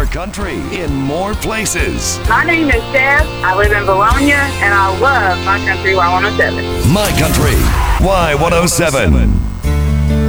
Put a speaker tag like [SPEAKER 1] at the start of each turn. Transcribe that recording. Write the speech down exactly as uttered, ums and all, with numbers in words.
[SPEAKER 1] more country in more places.
[SPEAKER 2] My name is Steph. I live in Bologna, and I love My Country Y one oh seven.
[SPEAKER 1] My Country Y one oh seven.